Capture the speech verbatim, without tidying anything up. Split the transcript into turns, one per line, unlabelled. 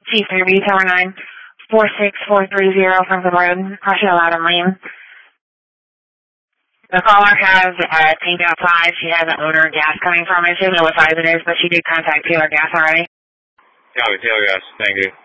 Chief three B Tower nine, four six four three zero Franklin Road, Russia Loudoun Lane. The caller has a tank outside. She has an owner gas coming from it. She doesn't know what size it is, but she did contact Taylor Gas already.
Copy, Taylor Gas. Thank you.